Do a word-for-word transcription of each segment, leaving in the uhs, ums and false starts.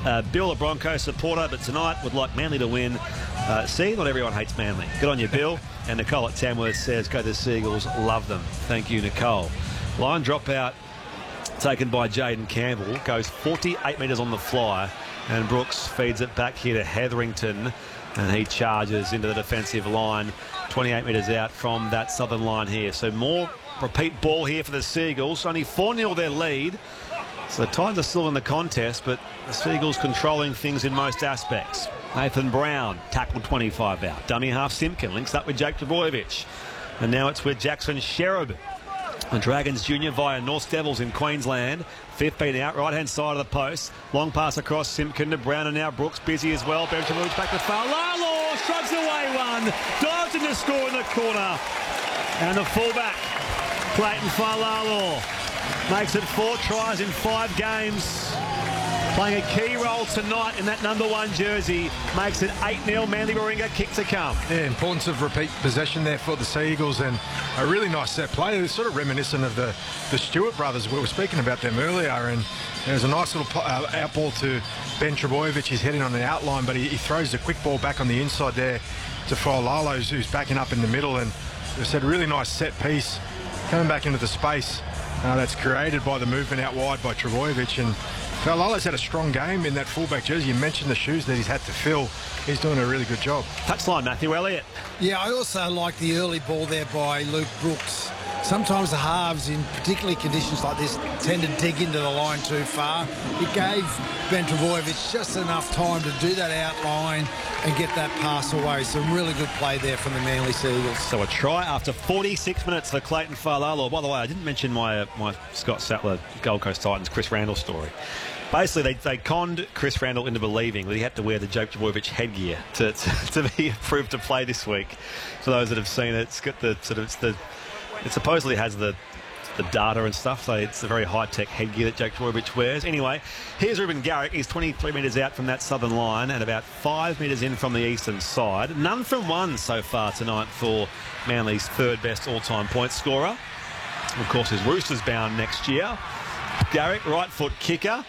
Uh, Bill, a Broncos supporter, but tonight would like Manly to win. Uh, see, not everyone hates Manly. Good on you, Bill. And Nicole at Tamworth says, go the Seagulls, love them. Thank you, Nicole. Line dropout taken by Jaden Campbell. Goes forty-eight metres on the fly. And Brooks feeds it back here to Hetherington. And he charges into the defensive line. twenty-eight metres out from that southern line here. So more repeat ball here for the Seagulls. Only four nil their lead. So the Titans are still in the contest, but the Seagulls controlling things in most aspects. Nathan Brown tackled twenty-five out. Dummy half Simpkin links up with Jake Trbojevic. And now it's with Jackson Sherrod. The Dragons Junior via North Devils in Queensland. fifteen out, right-hand side of the post. Long pass across Simpkin to Brown, and now Brooks busy as well. Benjamin moves back to Falalo, shrugs away one. Dives in to score in the corner. And the fullback, Clayton Falalo, makes it four tries in five games. Playing a key role tonight in that number one jersey. Makes it eight nil. Manly Warringah kick to come. Yeah, importance of repeat possession there for the Seagulls, and a really nice set play. It was sort of reminiscent of the, the Stewart brothers. We were speaking about them earlier, and there's a nice little uh, out ball to Ben Trbojevic. He's heading on the outline, but he, he throws the quick ball back on the inside there to Falalo, who's backing up in the middle. And they said a really nice set piece coming back into the space uh, that's created by the movement out wide by Trbojevic. And Falalo's had a strong game in that fullback jersey. You mentioned the shoes that he's had to fill. He's doing a really good job. Touchline, Matthew Elliott. Yeah, I also like the early ball there by Luke Brooks. Sometimes the halves, in particularly conditions like this, tend to dig into the line too far. It gave Ben Trbojevic just enough time to do that outline and get that pass away. Some really good play there from the Manly Seagulls. So a try after forty-six minutes for Clayton Falalo. By the way, I didn't mention my uh, my Scott Sattler Gold Coast Titans Chris Randall story. Basically, they, they conned Chris Randall into believing that he had to wear the Jake Trbojevic headgear to, to, to be approved to play this week. For those that have seen it, it's got the sort of it's the it supposedly has the the data and stuff, so it's a very high-tech headgear that Jake Trbojevic wears. Anyway, here's Ruben Garrick. He's twenty-three metres out from that southern line and about five metres in from the eastern side. None from one so far tonight for Manly's third-best all-time point scorer. Of course, his Roosters bound next year. Garrick, right foot kicker.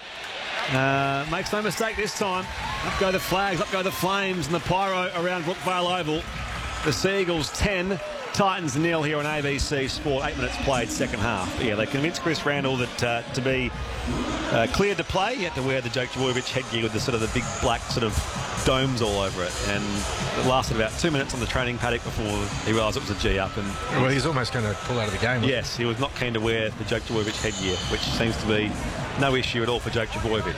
Uh, makes no mistake this time. Up go the flags, up go the flames, and the pyro around Brookvale Oval. The Seagulls ten, Titans nil here on A B C Sport. Eight minutes played, second half. But yeah, they convinced Chris Randall that uh, to be uh, cleared to play, he had to wear the Jake Trbojevic headgear with the sort of the big black sort of domes all over it. And it lasted about two minutes on the training paddock before he realised it was a G up. And well, he's almost going to pull out of the game. Yes, he was not keen to wear the Jake Trbojevic headgear, which seems to be no issue at all for Jake Trbojevic.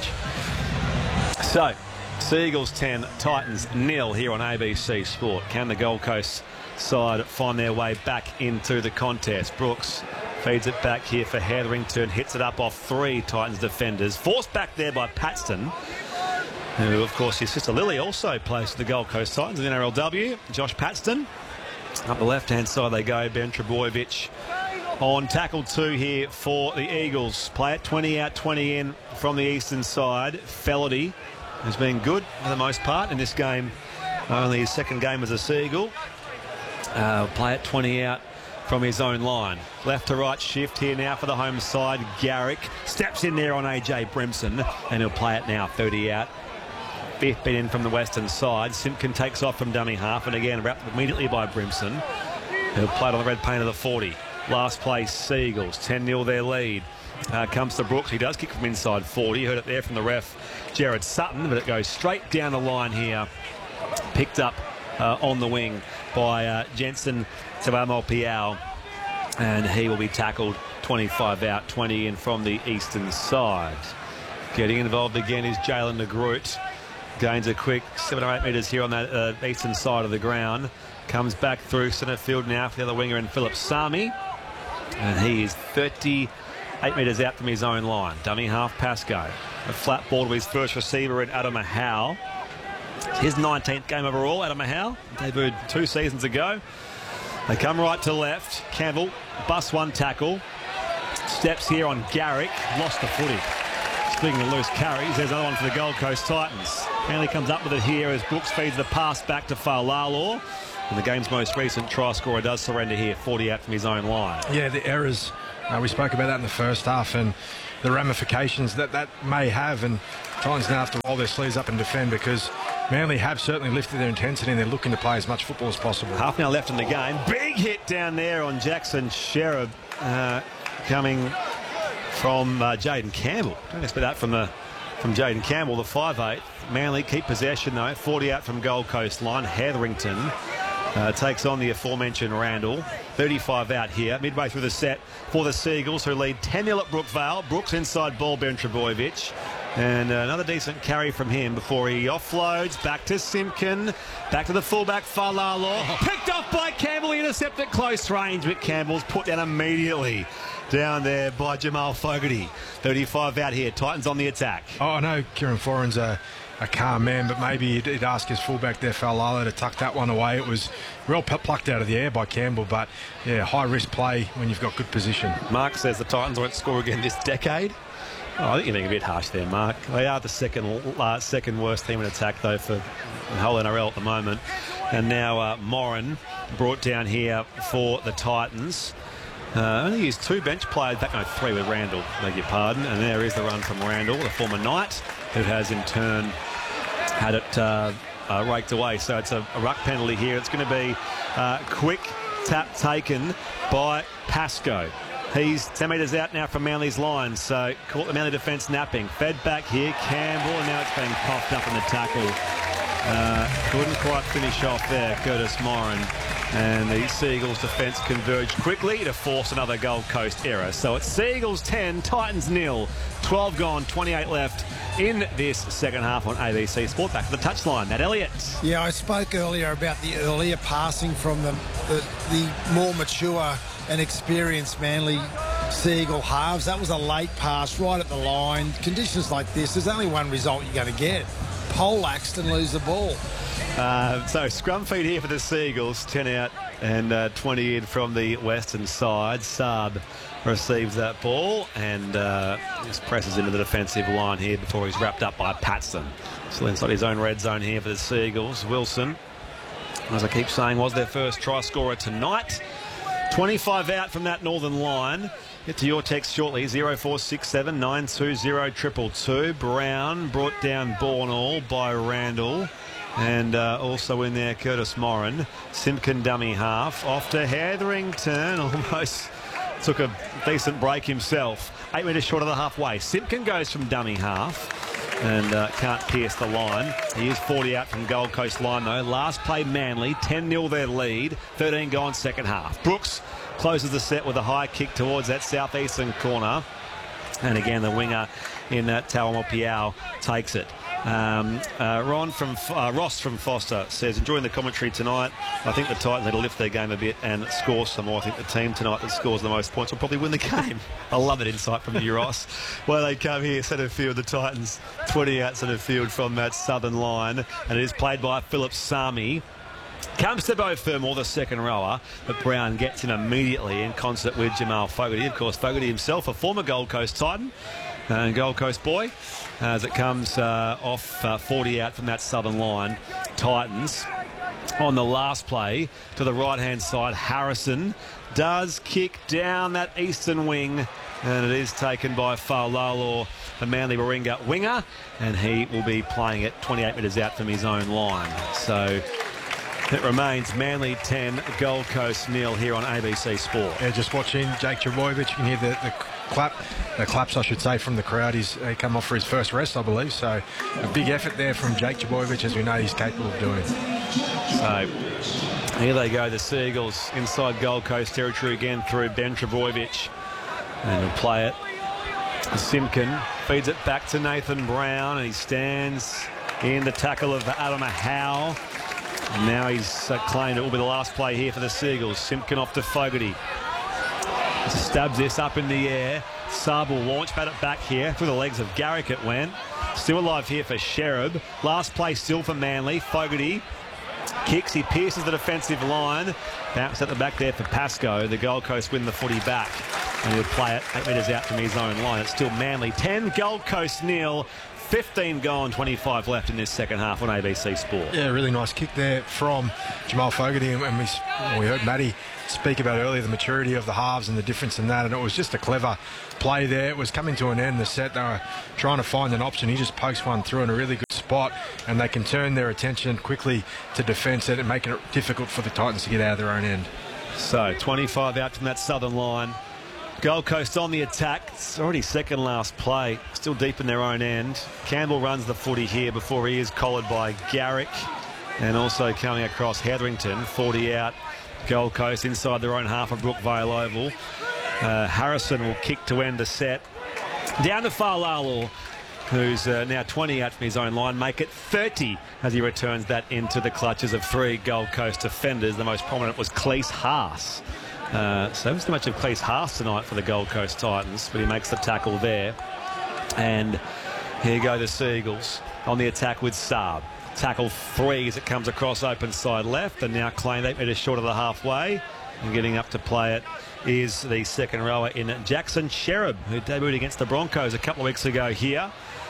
So, Seagulls ten, Titans nil here on A B C Sport. Can the Gold Coast side find their way back into the contest? Brooks feeds it back here for Hetherington, hits it up off three Titans defenders. Forced back there by Paxton, who, of course, his sister Lily also plays for the Gold Coast Titans in the N R L W. Josh Paxton. Up the left-hand side they go. Ben Trbojevic on tackle two here for the Eagles. Play it twenty out, twenty in from the eastern side. Felody has been good for the most part in this game. Only his second game as a Seagull. Uh, play it twenty out from his own line. Left to right shift here now for the home side. Garrick steps in there on A J Brimson, and he'll play it now thirty out. Fifth bit in from the western side. Simpkin takes off from dummy half, and again wrapped immediately by Brimson. He'll play it on the red paint of the forty. Last place Seagulls, ten nil their lead. Uh, comes to Brooks. He does kick from inside forty. You heard it there from the ref, Jared Sutton, but it goes straight down the line here. Picked up uh, on the wing by uh, Jensen Tabamo-Piao, and he will be tackled twenty-five out, twenty in from the eastern side. Getting involved again is Jalen DeGroot. Gains a quick seven or eight metres here on that uh, eastern side of the ground. Comes back through centre field now for the other winger in Philip Sami, and he is thirty-eight metres out from his own line. Dummy half Pascoe. A flat ball to his first receiver in Adam Ahau. His nineteenth game overall, Adam Ahau. Debuted two seasons ago. They come right to left. Campbell, bust one tackle. Steps here on Garrick. Lost the footy. Speaking of loose carries, there's another one for the Gold Coast Titans. Manly comes up with it here as Brooks feeds the pass back to Falalo. And the game's most recent try scorer does surrender here, forty out from his own line. Yeah, the errors. Uh, we spoke about that in the first half, and the ramifications that that may have, and Titans now have to roll their sleeves up and defend, because Manly have certainly lifted their intensity and they're looking to play as much football as possible. Half an hour left in the game. Big hit down there on Jackson Sherrod, uh, coming from uh, Jaden Campbell. Don't expect that from the from Jaden Campbell, the five eight. Manly keep possession though. forty out from Gold Coast line. Hetherington uh, takes on the aforementioned Randall. thirty-five out here, midway through the set for the Seagulls, who lead ten nil at Brookvale. Brooks inside ball, Ben Trebojevic. And another decent carry from him before he offloads. Back to Simpkin. Back to the fullback, Falalo. Picked off by Campbell. Intercepted close range, but Campbell's put down immediately down there by Jamal Fogarty. thirty-five out here. Titans on the attack. Oh, I know Kieran Foran's a, a calm man, but maybe he'd, he'd ask his fullback there, Falalo, to tuck that one away. It was real plucked out of the air by Campbell, but yeah, high-risk play when you've got good position. Mark says the Titans won't score again this decade. Oh, I think you're being a bit harsh there, Mark. They are the second uh, second worst team in attack, though, for the whole N R L at the moment. And now uh, Moran brought down here for the Titans. Uh, only used two bench players, back no three with Randall, beg your pardon. And there is the run from Randall, the former Knight, who has in turn had it uh, uh, raked away. So it's a, a ruck penalty here. It's going to be uh, quick tap taken by Pascoe. He's ten metres out now from Manly's line, so caught the Manly defence napping. Fed back here, Campbell, and now it's being puffed up in the tackle. Uh, couldn't quite finish off there, Curtis Moran. And the Seagulls defence converged quickly to force another Gold Coast error. So it's Seagulls ten, Titans nil. twelve gone, twenty-eight left in this second half on A B C Sport. Back to the touchline, Matt Elliott. Yeah, I spoke earlier about the earlier passing from the, the, the more mature and experienced Manly Seagull halves. That was a late pass right at the line. Conditions like this, there's only one result you're going to get. Poleaxed and lose the ball. Uh, so scrum feed here for the Seagulls, ten out and uh, twenty in from the western side. Saab receives that ball and uh, just presses into the defensive line here before he's wrapped up by Patson. Still inside his own red zone here for the Seagulls. Wilson, as I keep saying, was their first try scorer tonight. twenty-five out from that northern line. Get to your text shortly, zero four six seven nine two zero two two two. Brown brought down ball and all by Randall. And uh, also in there, Curtis Moran. Simpkin dummy half. Off to Hetherington. Almost took a decent break himself. Eight metres short of the halfway. Simpkin goes from dummy half and uh, can't pierce the line. He is forty out from Gold Coast line, though. Last play, Manly. ten nil their lead. thirteen gone second half. Brooks closes the set with a high kick towards that southeastern corner. And again, the winger in that Tawamo Piao takes it. Um, uh, Ron from uh, Ross from Foster says, enjoying the commentary tonight. I think the Titans need to lift their game a bit and score some more. I think the team tonight that scores the most points will probably win the game. I love that insight from you, Ross. Well, they come here, centre field, the Titans twenty out centre field from that southern line, and it is played by Philip Sami. Comes to Beau Fermor, the second rower, but Brown gets in immediately in concert with Jamal Fogarty. Of course, Fogarty himself, a former Gold Coast Titan and Gold Coast boy, as it comes uh, off uh, forty out from that southern line. Titans on the last play to the right-hand side. Harrison does kick down that eastern wing, and it is taken by Faulalo, the Manly Warringah winger, and he will be playing it twenty-eight metres out from his own line. So it remains Manly ten, Gold Coast nil here on A B C Sport. Yeah, just watching Jake Trbojevic, you can hear the, the clap, the claps, I should say, from the crowd. He's he come off for his first rest, I believe. So a big effort there from Jake Trbojevic, as we know he's capable of doing. So here they go, the Seagulls inside Gold Coast territory again through Ben Trbojevic, and he'll play it. Simpkin feeds it back to Nathan Brown, and he stands in the tackle of Adam Howe. And now he's uh, claimed it will be the last play here for the Seagulls. Simpkin off to Fogarty. Stabs this up in the air. Saab will launch, bat it back here. Through the legs of Garrick it went. Still alive here for Sherrod. Last play still for Manly. Fogarty kicks, he pierces the defensive line. Bounce at the back there for Pascoe. The Gold Coast win the footy back, and he'll play it eight metres out from his own line. It's still Manly ten, Gold Coast nil. fifteen gone, twenty-five left in this second half on A B C Sport. Yeah, really nice kick there from Jamal Fogarty, and we, we heard Matty speak about earlier the maturity of the halves and the difference in that, and it was just a clever play there. It was coming to an end, the set. They were trying to find an option. He just pokes one through in a really good spot, and they can turn their attention quickly to defence it and making it difficult for the Titans to get out of their own end. So twenty-five out from that southern line. Gold Coast on the attack. It's already second last play. Still deep in their own end. Campbell runs the footy here before he is collared by Garrick. And also coming across Hetherington. forty out. Gold Coast inside their own half of Brookvale Oval. Uh, Harrison will kick to end the set. Down to Fa'alalo, who's uh, now twenty out from his own line. Make it thirty as he returns that into the clutches of three Gold Coast defenders. The most prominent was Cleese Haas. Uh, so it was too much of Cleese Haas tonight for the Gold Coast Titans, but he makes the tackle there. And here go the Seagulls on the attack with Saab. Tackle three as it comes across open side left, and now claimed eight metres short of the halfway. And getting up to play it is the second rower in Jackson Cherub, who debuted against the Broncos a couple of weeks ago here.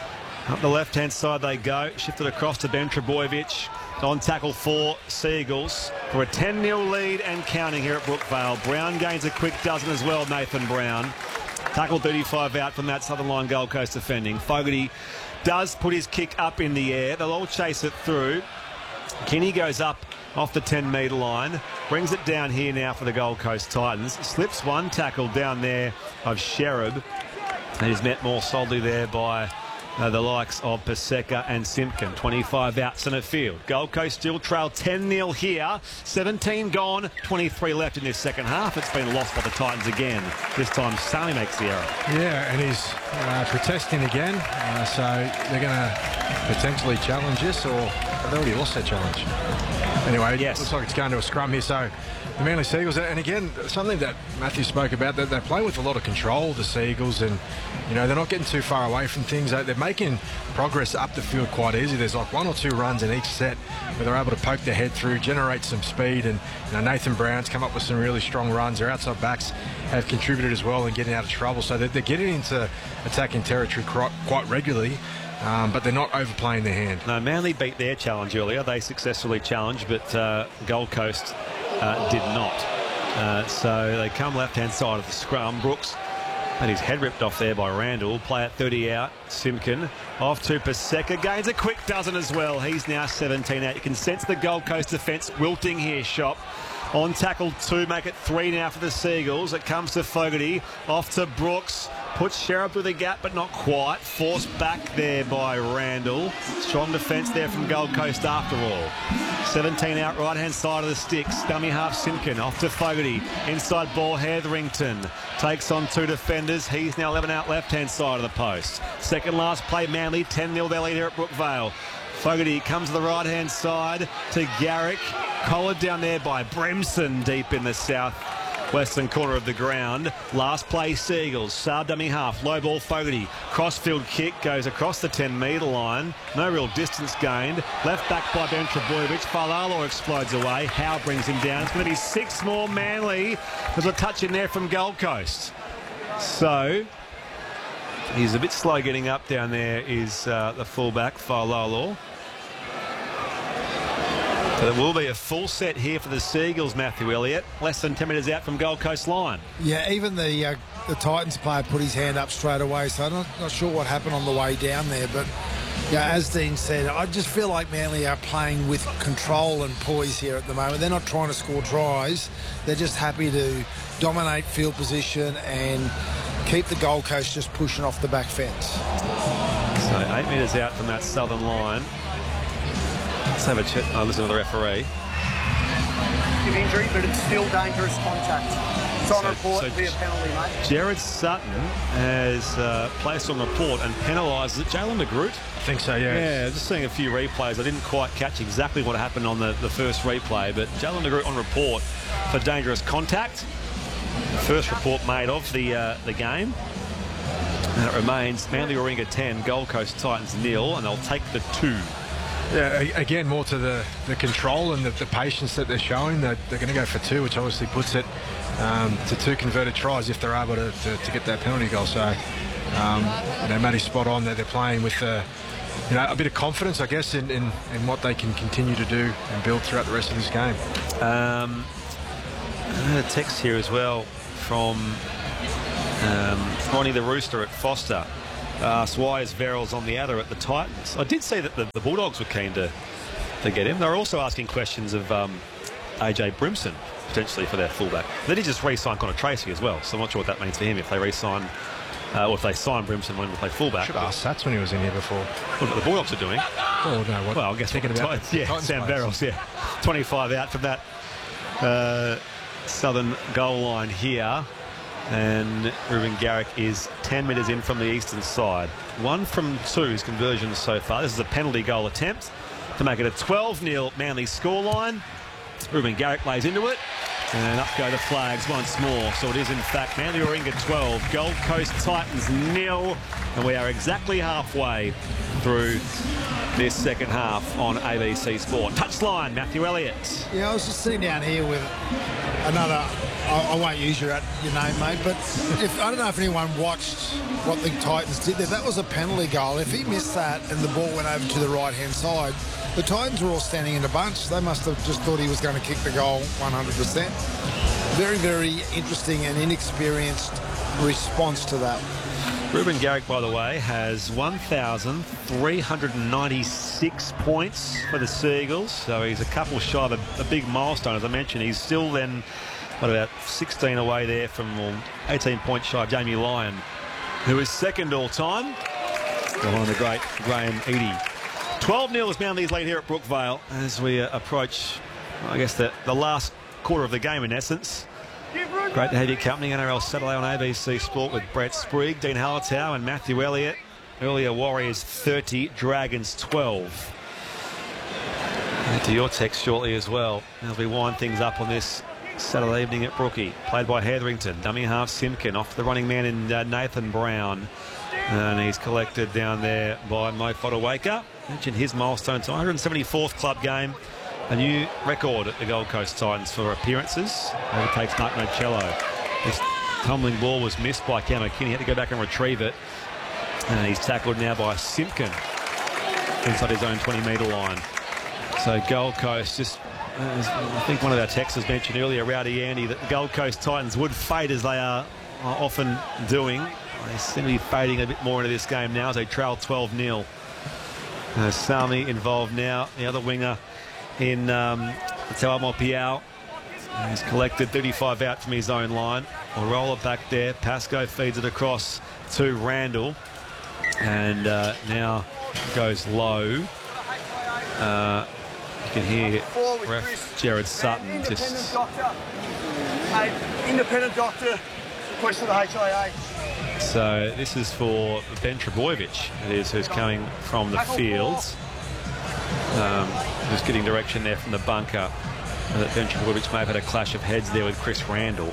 Up the left-hand side they go, shifted across to Ben Trebojevic. On tackle four, Seagulls for a ten nil lead and counting here at Brookvale. Brown gains a quick dozen as well, Nathan Brown. Tackle thirty-five out from that southern line Gold Coast defending. Fogarty does put his kick up in the air. They'll all chase it through. Kenny goes up off the ten metre line. Brings it down here now for the Gold Coast Titans. Slips one tackle down there of Cherub. And is met more solidly there by Uh, the likes of Paseka and Simpkin. twenty-five out centre field. Gold Coast still trail ten nil here. seventeen gone, twenty-three left in this second half. It's been lost by the Titans again. This time Sally makes the error. Yeah, and he's uh, protesting again. Uh, so they're going to potentially challenge this, or have they already lost that challenge? Anyway, yes. It looks like it's going to a scrum here. So the Manly Seagulls, and again, something that Matthew spoke about, that they play with a lot of control, the Seagulls, and you know they're not getting too far away from things. They're making progress up the field quite easy. There's like one or two runs in each set where they're able to poke their head through, generate some speed, and you know, Nathan Brown's come up with some really strong runs. Their outside backs have contributed as well in getting out of trouble, so they're, they're getting into attacking territory quite, quite regularly. Um, but they're not overplaying their hand. No, Manly beat their challenge earlier. They successfully challenged, but uh, Gold Coast uh, did not. Uh, so they come left-hand side of the scrum. Brooks and his head ripped off there by Randall. Play at thirty out. Simpkin off to Paseka. Gains a quick dozen as well. He's now seventeen out. You can sense the Gold Coast defence wilting here, Shop. On tackle two, make it three now for the Seagulls. It comes to Fogarty. Off to Brooks. Puts Cherub through the gap, but not quite. Forced back there by Randall. Strong defence there from Gold Coast after all. seventeen out, right-hand side of the sticks. Dummy half Simpkin. Off to Fogarty. Inside ball, Hetherington. Takes on two defenders. He's now eleven out, left-hand side of the post. Second last play, Manly. ten nil their lead here at Brookvale. Fogarty comes to the right-hand side to Garrick. Collared down there by Bremson deep in the south western corner of the ground. Last play, Seagulls. Saab dummy half. Low ball, Fogarty. Crossfield kick goes across the ten metre line. No real distance gained. Left back by Ben Trebojevic. Fa'alalo explodes away. Howe brings him down. It's going to be six more Manly. There's a touch in there from Gold Coast. So he's a bit slow getting up down there is uh, the fullback, Fa'alalo. But it will be a full set here for the Seagulls, Matthew Elliott. Less than ten metres out from Gold Coast line. Yeah, even the uh, the Titans player put his hand up straight away, so I'm not, not sure what happened on the way down there. But yeah, as Dean said, I just feel like Manly are playing with control and poise here at the moment. They're not trying to score tries. They're just happy to dominate field position and keep the Gold Coast just pushing off the back fence. So eight metres out from that southern line. Let's have a chat. Oh, listen to the referee. Injury, but it's still dangerous contact. It's on So- report so to be a penalty, mate. Jared Sutton has uh, placed on report and penalises it. Jalen DeGroot? I think so, yeah. Yeah, just seeing a few replays. I didn't quite catch exactly what happened on the, the first replay, but Jalen DeGroot on report for dangerous contact. First report made of the uh, the game. And it remains Manly Warringah ten, Gold Coast Titans nil, and they'll take the two. Yeah, a- again, more to the, the control and the, the patience that they're showing. They're, they're going to go for two, which obviously puts it um, to two converted tries if they're able to, to, to get that penalty goal. So Um, you know, Matty's spot on that they're playing with uh, you know, a bit of confidence, I guess, in, in, in what they can continue to do and build throughout the rest of this game. Um, I had a text here as well from um, Ronnie the Rooster at Foster. Asked why is Verrills on the adder at the Titans. I did say that the, the Bulldogs were keen to, to get him. They were also asking questions of um, A J Brimson, potentially for their fullback. Then he just re-signed Connor Tracy as well, so I'm not sure what that means for him if they re-sign, uh, or if they sign Brimson when they play fullback. Should have asked Sats when he was in here before. What the Bulldogs are doing? Oh, no, what? Well, I guess thinking about Titans, the yeah, Titans Sam players. Verrills, yeah, twenty-five out from that uh, southern goal line here. And Ruben Garrick is ten metres in from the eastern side. One from two his conversions so far. This is a penalty goal attempt to make it a twelve nil Manly scoreline. Ruben Garrick lays into it. And up go the flags once more. So it is in fact Manly Warringah twelve, Gold Coast Titans nil. And we are exactly halfway through this second half on A B C Sport. Touchline, Matthew Elliott. Yeah, I was just sitting down here with another, I, I won't use your, your name, mate, but if I don't know if anyone watched what the Titans did there. That was a penalty goal. If he missed that and the ball went over to the right-hand side, the Titans were all standing in a bunch. They must have just thought he was going to kick the goal one hundred percent. Very, very interesting and inexperienced response to that. Ruben Garrick, by the way, has one thousand three hundred ninety-six points for the Seagulls. So he's a couple shy of a, a big milestone. As I mentioned, he's still then, what, about sixteen away there from, well, eighteen points shy of Jamie Lyon, who is second all-time, behind the great Graham Eadie. twelve nil is Manly's lead here at Brookvale as we uh, approach, I guess, the, the last quarter of the game in essence. Great to have your company. N R L Saturday on A B C Sport with Brett Sprigg, Dean Hallertau and Matthew Elliott. Earlier Warriors thirty, Dragons twelve. And to your text shortly as well, as we wind things up on this Saturday evening at Brookie. Played by Hetherington, dummy half Simpkin, off the running man in uh, Nathan Brown. And he's collected down there by Mo Fodawaker. Mentioned his milestone, so one hundred seventy-fourth club game. A new record at the Gold Coast Titans for appearances. Overtakes Mark Nocello. This tumbling ball was missed by Cam McKinney. He had to go back and retrieve it. And he's tackled now by Simpkin inside his own twenty metre line. So Gold Coast just, I think one of our texters mentioned earlier, Rowdy Andy, that the Gold Coast Titans would fade as they are often doing. They seem to be fading a bit more into this game now as they trail twelve nil. Uh, Sami involved now, the other winger in um, Tauamo Mopiao. He's collected thirty-five out from his own line. We'll roll it back there. Pascoe feeds it across to Randall. And uh, now goes low. Uh, you can hear ref Jared Sutton Independent just... doctor. Hey, independent doctor. Request to the H I A. So this is for Ben Trebojevic, it is, who's coming from the fields. Um, just getting direction there from the bunker. And that Ben Trebojevic may have had a clash of heads there with Chris Randall.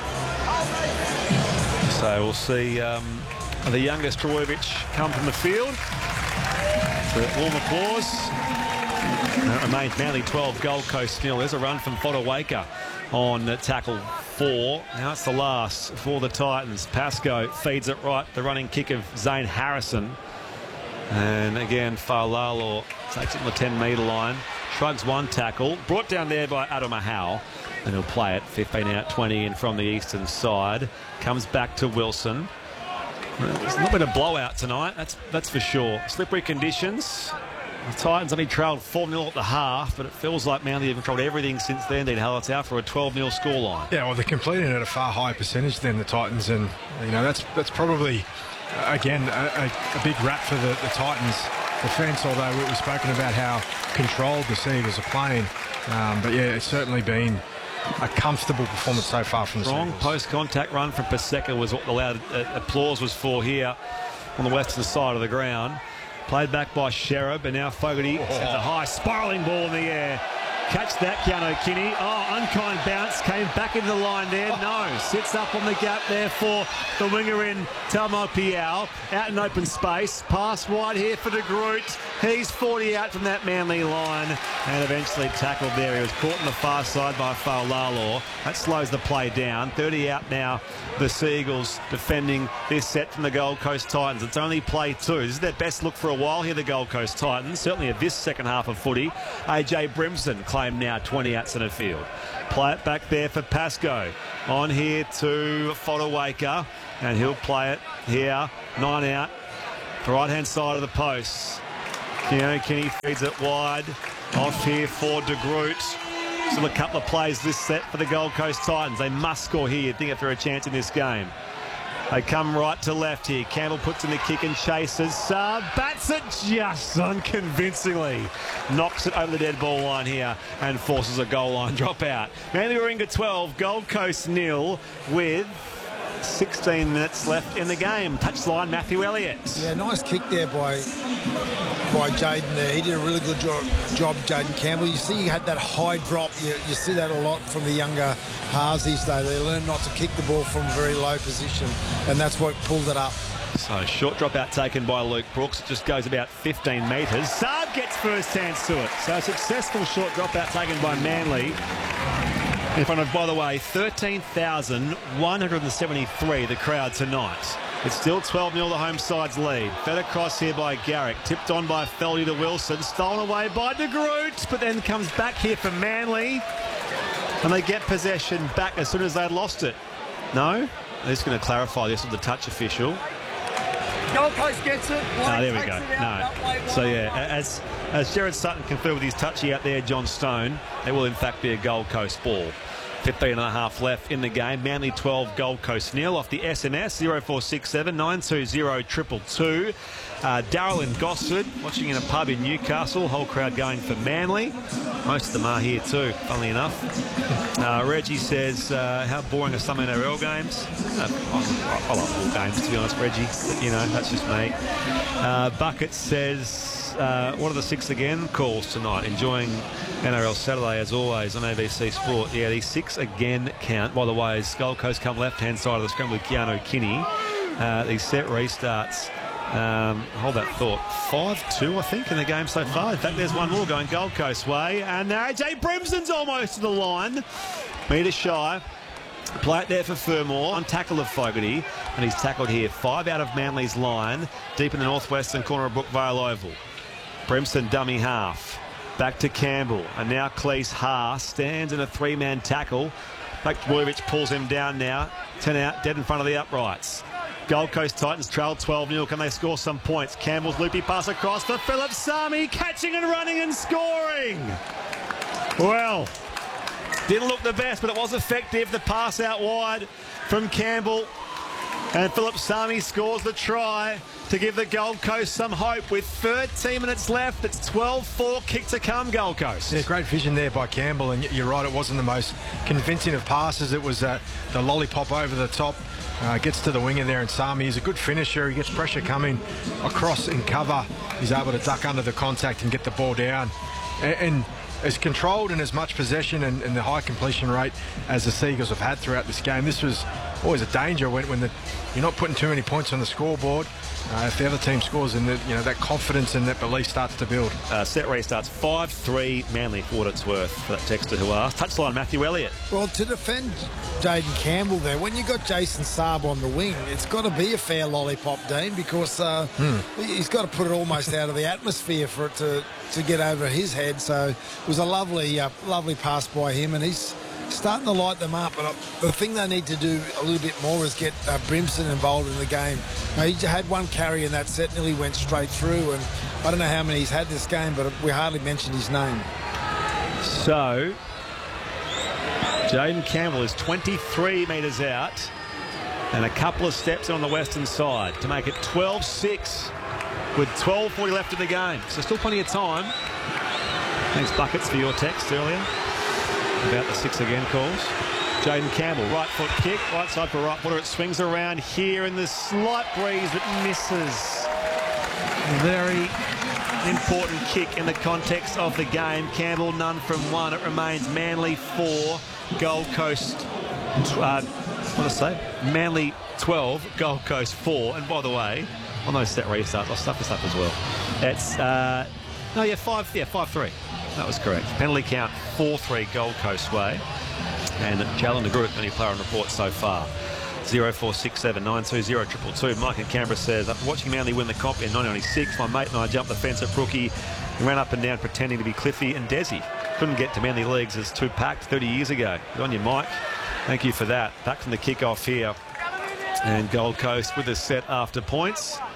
So we'll see um, the youngest Trebojevic come from the field. So warm applause. And it remains Manly twelve, Gold Coast nil. There's a run from Fodawaker on tackle four. Now it's the last for the Titans. Pascoe feeds it right. The running kick of Zane Harrison. And again, Fa'alalo takes it on the ten metre line. Shrugs one tackle. Brought down there by Adam Ahau. And he'll play it. fifteen out, twenty in from the eastern side. Comes back to Wilson. It's not been a blowout tonight, that's, that's for sure. Slippery conditions. The Titans only trailed four nil at the half, but it feels like Manly have controlled everything since then. Dean Hallertau for a twelve nil scoreline. Yeah, well, they're completing at a far higher percentage than the Titans, and you know that's that's probably uh, again a, a, a big rap for the, the Titans defence. Although we've spoken about how controlled the Seagulls are playing, um, but yeah, it's certainly been a comfortable performance so far from the Strong Seagulls. post-contact run from Paseka was what the loud uh, applause was for here on the western side of the ground. Played back by Sherab, and now Fogarty oh. sends a high spiralling ball in the air. catch that, Keanu Kinney. Oh, unkind bounce, came back into the line there. No, sits up on the gap there for the winger in Talmo Piao. Out in open space, pass wide here for De Groot. He's forty out from that Manly line and eventually tackled there. He was caught on the far side by Fa'alalo. That slows the play down. thirty out now, the Seagulls defending this set from the Gold Coast Titans. It's only play two. This is their best look for a while here, the Gold Coast Titans. Certainly of this second half of footy. A J Brimson claimed now twenty out centre field. Play it back there for Pascoe. On here to Fodawaker, and he'll play it here. Nine out. The right-hand side of the post. Keanu Kinney feeds it wide. Off here for De Groot. Still a couple of plays this set for the Gold Coast Titans. They must score here, you'd think, if they're a chance in this game. They come right to left here. Campbell puts in the kick and chases. Saab bats it just unconvincingly. Knocks it over the dead ball line here and forces a goal line dropout. Manly Warringah twelve, Gold Coast nil with sixteen minutes left in the game. Touchline, Matthew Elliott. Yeah, nice kick there by by Jaden there. He did a really good job, job Jaden Campbell. You see he had that high drop. You, you see that a lot from the younger halves these days. They learn not to kick the ball from a very low position, and that's what pulled it up. So short drop out taken by Luke Brooks. It just goes about fifteen metres. Saab gets first hands to it. So a successful short drop out taken by Manly. In front of, by the way, thirteen thousand one hundred seventy-three, the crowd tonight. It's still twelve nil the home side's lead. Fed across here by Garrick. Tipped on by Feldy to Wilson. Stolen away by De Groot, but then comes back here for Manly. And they get possession back as soon as they'd lost it. No? They're just going to clarify this with the touch official. Gold Coast gets it. Oh, there we go. No. So, yeah, as, as Jared Sutton confirmed with his touchy out there, John Stone, it will in fact be a Gold Coast ball. fifteen and a half left in the game. Manly twelve, Gold Coast nil. Off the S M S, zero four six seven nine two zero two two two. Uh, Darryl in Gosford, watching in a pub in Newcastle. Whole crowd going for Manly. Most of them are here too, funnily enough. Uh, Reggie says, uh, how boring are some N R L games? Uh, I, I like all games, to be honest, Reggie. But, you know, that's just me. Uh, Bucket says, uh, what are the six again? Calls tonight. Enjoying N R L Saturday as always on A B C Sport. Yeah, these six again count. By the way, as Gold Coast come left-hand side of the scrum with Keanu Kinney. Uh, these set restarts. Um, hold that thought. five two, I think, in the game so far. In fact, there's one more going Gold Coast way. And A J Brimson's almost to the line. Metre shy. Play it there for Fermor on tackle of Fogarty. And he's tackled here. Five out of Manly's line. Deep in the northwestern corner of Brookvale Oval. Brimson dummy half. Back to Campbell. And now Cleese Haas stands in a three-man tackle. Bojovic pulls him down now. ten out, dead in front of the uprights. Gold Coast Titans trail twelve nil. Can they score some points? Campbell's loopy pass across for Philip Sami, catching and running and scoring. Well, didn't look the best, but it was effective. The pass out wide from Campbell. And Philip Sami scores the try to give the Gold Coast some hope. With thirteen minutes left, it's twelve four, kick to come, Gold Coast. Yeah, great vision there by Campbell, and you're right, it wasn't the most convincing of passes. It was uh, the lollipop over the top. Uh, gets to the winger there, and Sami is a good finisher. He gets pressure coming across in cover. He's able to duck under the contact and get the ball down. And, and as controlled and as much possession and, and the high completion rate as the Seagulls have had throughout this game, this was always a danger when, when the, you're not putting too many points on the scoreboard. Uh, if the other team scores, and you know that confidence and that belief starts to build. Uh, set restarts five three Manly for what it's worth for that texter who asked. Touchline, Matthew Elliott. Well, to defend Jaden Campbell there, when you got Jason Saab on the wing, it's got to be a fair lollipop, Dean, because uh, hmm. he's got to put it almost out of the atmosphere for it to, to get over his head. So it was a lovely, uh, lovely pass by him, and he's starting to light them up. But the thing they need to do a little bit more is get uh, Brimson involved in the game. Now, he had one carry in that set, nearly went straight through, and I don't know how many he's had this game, but we hardly mentioned his name. So Jaden Campbell is twenty-three metres out and a couple of steps on the western side to make it twelve six with twelve forty left in the game. So still plenty of time. Thanks, Buckets, for your text earlier about the six again calls. Jaden Campbell, right foot kick, right side for right footer. It swings around here in the slight breeze, but misses. Very important kick in the context of the game. Campbell, none from one. It remains Manly four, Gold Coast, uh, what did I say? Manly twelve, Gold Coast four. And by the way, on those set restarts, I'll stuff this up as well. That's, uh, no, yeah, five, yeah, five three. That was correct. Penalty count four three Gold Coast way. And Jalen de Groot, only player on report so far. zero four six seven nine two zero two two. Mike in Canberra says, after watching Manly win the comp in nineteen ninety-six, my mate and I jumped the fence at Brookie and ran up and down pretending to be Cliffy and Desi. Couldn't get to Manly leagues as two packed thirty years ago. Good on you, Mike. Thank you for that. Back from the kickoff here. And Gold Coast with a set after points.